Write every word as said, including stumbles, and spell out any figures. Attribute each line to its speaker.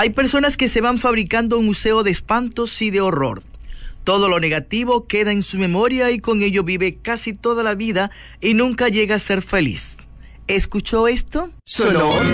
Speaker 1: Hay personas que se van fabricando un museo de espantos y de horror. Todo lo negativo queda en su memoria y con ello vive casi toda la vida y nunca llega a ser feliz. ¿Escuchó esto?
Speaker 2: Sonó